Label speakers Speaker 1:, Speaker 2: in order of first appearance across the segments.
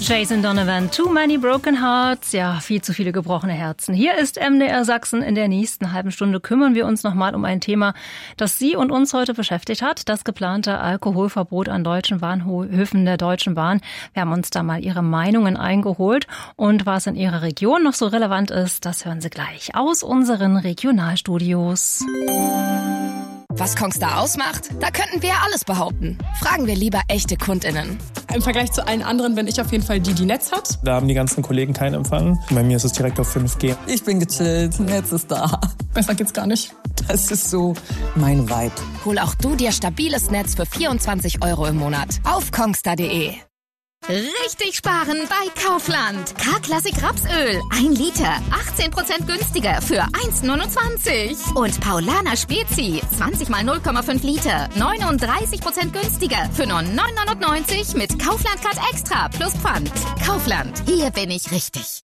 Speaker 1: Jason Donovan, Too Many Broken Hearts. Ja, viel zu viele gebrochene Herzen. Hier ist MDR Sachsen. In der nächsten halben Stunde kümmern wir uns nochmal um ein Thema, das Sie und uns heute beschäftigt hat. Das geplante Alkoholverbot an deutschen Bahnhöfen der Deutschen Bahn. Wir haben uns da mal Ihre Meinungen eingeholt. Und was in Ihrer Region noch so relevant ist, das hören Sie gleich aus unseren Regionalstudios.
Speaker 2: Was Kongstar ausmacht? Da könnten wir alles behaupten. Fragen wir lieber echte KundInnen.
Speaker 3: Im Vergleich zu allen anderen bin ich auf jeden Fall die Netz hat.
Speaker 4: Da haben die ganzen Kollegen keinen Empfang. Bei mir ist es direkt auf 5G.
Speaker 5: Ich bin gechillt, Netz ist da.
Speaker 3: Besser geht's gar nicht.
Speaker 5: Das ist so mein Vibe.
Speaker 2: Hol auch du dir stabiles Netz für 24 € im Monat auf kongstar.de. Richtig sparen bei Kaufland. K-Klassik Rapsöl. 1 Liter. 18% günstiger für 1,29. Und Paulaner Spezi. 20 mal 0,5 Liter. 39% günstiger für nur 9,99 mit Kaufland Card Extra plus Pfand. Kaufland. Hier bin ich richtig.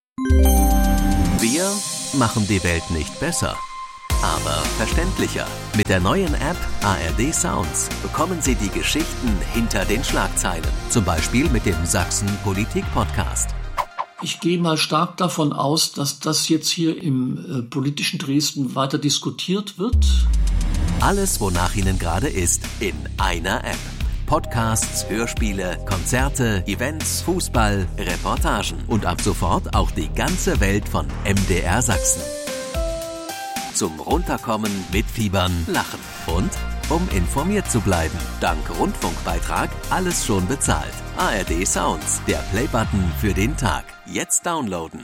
Speaker 6: Wir machen die Welt nicht besser, aber verständlicher. Mit der neuen App ARD Sounds bekommen Sie die Geschichten hinter den Schlagzeilen. Zum Beispiel mit dem Sachsen Politik Podcast.
Speaker 7: Ich gehe mal stark davon aus, dass das jetzt hier im politischen Dresden weiter diskutiert wird.
Speaker 6: Alles, wonach Ihnen gerade ist, in einer App. Podcasts, Hörspiele, Konzerte, Events, Fußball, Reportagen und ab sofort auch die ganze Welt von MDR Sachsen. Zum Runterkommen, mitfiebern, lachen und um informiert zu bleiben. Dank Rundfunkbeitrag alles schon bezahlt. ARD Sounds, der Playbutton für den Tag. Jetzt downloaden.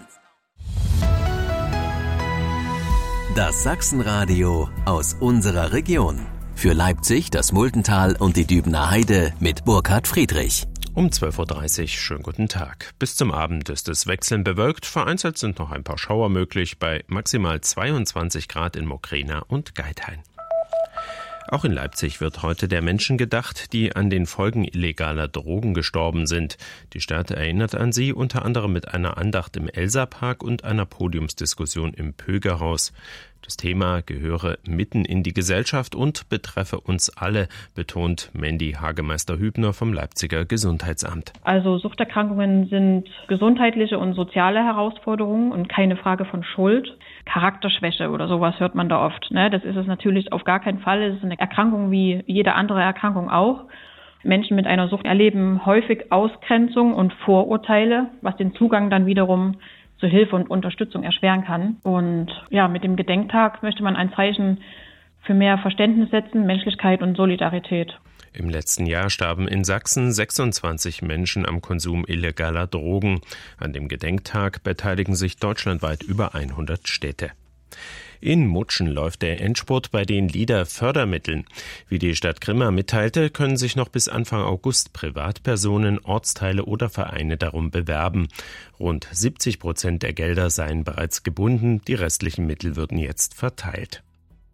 Speaker 6: Das Sachsenradio aus unserer Region. Für Leipzig, das Muldental und die Dübener Heide mit Burkhard Friedrich.
Speaker 8: Um 12.30 Uhr, schönen guten Tag. Bis zum Abend ist es wechselnd bewölkt. Vereinzelt sind noch ein paar Schauer möglich bei maximal 22 Grad in Mokrena und Geithain. Auch in Leipzig wird heute der Menschen gedacht, die an den Folgen illegaler Drogen gestorben sind. Die Stadt erinnert an sie unter anderem mit einer Andacht im Elsa-Park und einer Podiumsdiskussion im Pögerhaus. Das Thema gehöre mitten in die Gesellschaft und betreffe uns alle, betont Mandy Hagemeister-Hübner vom Leipziger Gesundheitsamt.
Speaker 9: Also Suchterkrankungen sind gesundheitliche und soziale Herausforderungen und keine Frage von Schuld. Charakterschwäche oder sowas hört man da oft. Das ist es natürlich auf gar keinen Fall. Es ist eine Erkrankung wie jede andere Erkrankung auch. Menschen mit einer Sucht erleben häufig Ausgrenzung und Vorurteile, was den Zugang dann wiederum zur Hilfe und Unterstützung erschweren kann. Und ja, mit dem Gedenktag möchte man ein Zeichen für mehr Verständnis setzen, Menschlichkeit und Solidarität.
Speaker 8: Im letzten Jahr starben in Sachsen 26 Menschen am Konsum illegaler Drogen. An dem Gedenktag beteiligen sich deutschlandweit über 100 Städte. In Mutschen läuft der Endspurt bei den LEADER-Fördermitteln. Wie die Stadt Grimma mitteilte, können sich noch bis Anfang August Privatpersonen, Ortsteile oder Vereine darum bewerben. Rund 70% der Gelder seien bereits gebunden, die restlichen Mittel würden jetzt verteilt.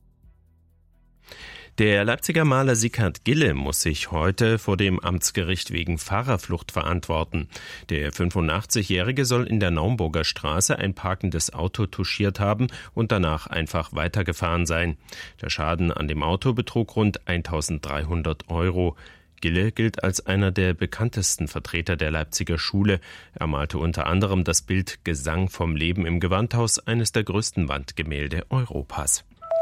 Speaker 8: Der Leipziger Maler Sieghard Gille muss sich heute vor dem Amtsgericht wegen Fahrerflucht verantworten. Der 85-Jährige soll in der Naumburger Straße ein parkendes Auto touchiert haben und danach einfach weitergefahren sein. Der Schaden an dem Auto betrug rund 1.300 €. Gille gilt als einer der bekanntesten Vertreter der Leipziger Schule. Er malte unter anderem das Bild Gesang vom Leben im Gewandhaus, eines der größten Wandgemälde Europas.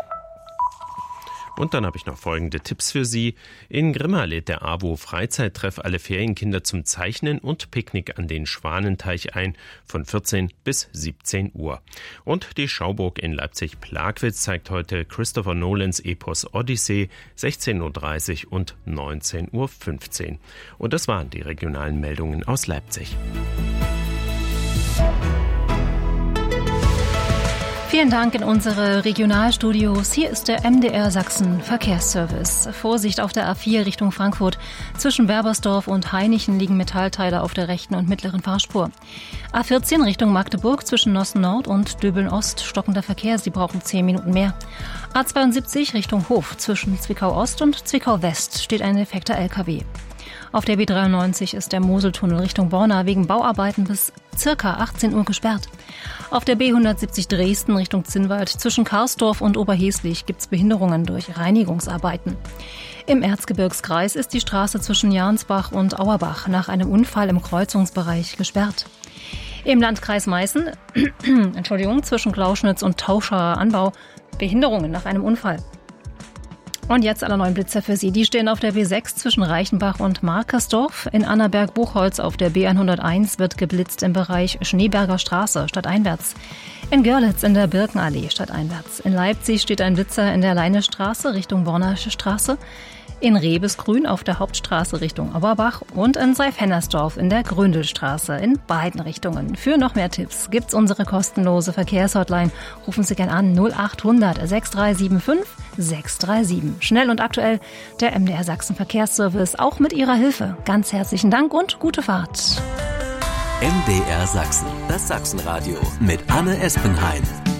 Speaker 8: Und dann habe ich noch folgende Tipps für Sie. In Grimma lädt der AWO Freizeittreff alle Ferienkinder zum Zeichnen und Picknick an den Schwanenteich ein, von 14 bis 17 Uhr. Und die Schauburg in Leipzig-Plagwitz zeigt heute Christopher Nolans Epos Odyssee, 16.30 Uhr und 19.15 Uhr. Und das waren die regionalen Meldungen aus Leipzig.
Speaker 1: Vielen Dank in unsere Regionalstudios. Hier ist der MDR Sachsen Verkehrsservice. Vorsicht auf der A4 Richtung Frankfurt. Zwischen Werbersdorf und Hainichen liegen Metallteile auf der rechten und mittleren Fahrspur. A14 Richtung Magdeburg zwischen Nossen Nord und Döbeln Ost. Stockender Verkehr, Sie brauchen 10 Minuten mehr. A72 Richtung Hof zwischen Zwickau Ost und Zwickau West steht ein defekter LKW. Auf der B93 ist der Moseltunnel Richtung Borna wegen Bauarbeiten bis circa 18 Uhr gesperrt. Auf der B170 Dresden Richtung Zinnwald zwischen Karsdorf und Oberheslich gibt es Behinderungen durch Reinigungsarbeiten. Im Erzgebirgskreis ist die Straße zwischen Jansbach und Auerbach nach einem Unfall im Kreuzungsbereich gesperrt. Im Landkreis Meißen, zwischen Klauschnitz und Tauscher Anbau, Behinderungen nach einem Unfall. Und jetzt alle neuen Blitzer für Sie. Die stehen auf der B6 zwischen Reichenbach und Markersdorf. In Annaberg-Buchholz auf der B101 wird geblitzt im Bereich Schneeberger Straße stadteinwärts. In Görlitz in der Birkenallee stadteinwärts. In Leipzig steht ein Blitzer in der Leinestraße Richtung Bornische Straße. In Rebesgrün auf der Hauptstraße Richtung Auerbach und in Seif-Hennersdorf in der Gründelstraße in beiden Richtungen. Für noch mehr Tipps gibt's unsere kostenlose Verkehrshotline. Rufen Sie gern an 0800 6375 637. Schnell und aktuell der MDR Sachsen Verkehrsservice, auch mit Ihrer Hilfe. Ganz herzlichen Dank und gute Fahrt.
Speaker 6: MDR Sachsen, das Sachsenradio mit Anne Espenheim.